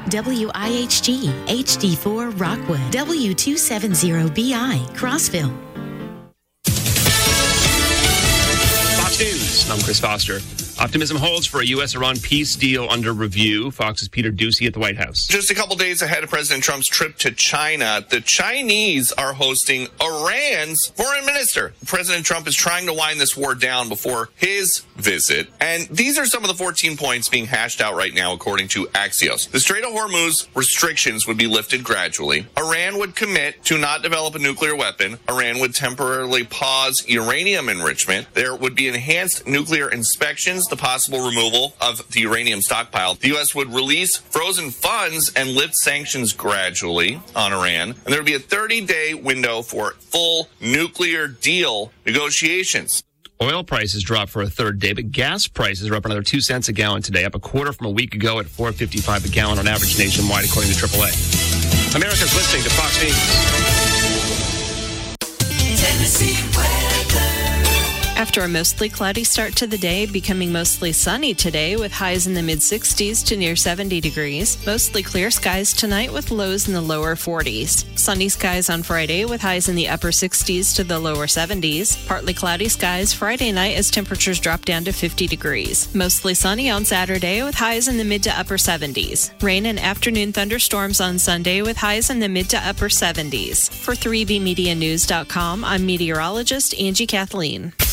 WIHG HD4 Rockwood, W270BI Crossville. Fox News, I'm Chris Foster. Optimism holds for a U.S.-Iran peace deal under review. Fox's Peter Doocy at the White House. Just a couple days ahead of President Trump's trip to China, the Chinese are hosting Iran's foreign minister. President Trump is trying to wind this war down before his visit. And these are some of the 14 points being hashed out right now, according to Axios. The Strait of Hormuz restrictions would be lifted gradually. Iran would commit to not develop a nuclear weapon. Iran would temporarily pause uranium enrichment. There would be enhanced nuclear inspections, the possible removal of the uranium stockpile. The U.S. would release frozen funds and lift sanctions gradually on Iran. And there would be a 30-day window for full nuclear deal negotiations. Oil prices dropped for a third day, but gas prices are up another 2 cents a gallon today, up a quarter from a week ago at $4.55 a gallon on average nationwide, according to AAA. America's listening to Fox News. Tennessee weather. After a mostly cloudy start to the day, becoming mostly sunny today with highs in the mid-60s to near 70 degrees. Mostly clear skies tonight with lows in the lower 40s. Sunny skies on Friday with highs in the upper 60s to the lower 70s. Partly cloudy skies Friday night as temperatures drop down to 50 degrees. Mostly sunny on Saturday with highs in the mid to upper 70s. Rain and afternoon thunderstorms on Sunday with highs in the mid to upper 70s. For 3BMediaNews.com, I'm meteorologist Angie Kathleen.